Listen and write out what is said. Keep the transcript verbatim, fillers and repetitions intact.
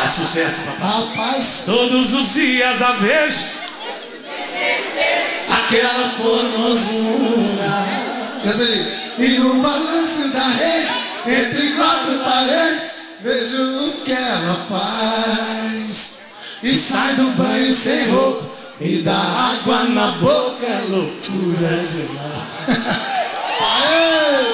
É sucesso, papai. Rapaz, Todos os dias a vejo aquela formosura. e assim, e no balanço da rede, entre quatro paredes, vejo o que ela faz. E sai do banho sem roupa, e dá água na boca, é loucura geral. Aê!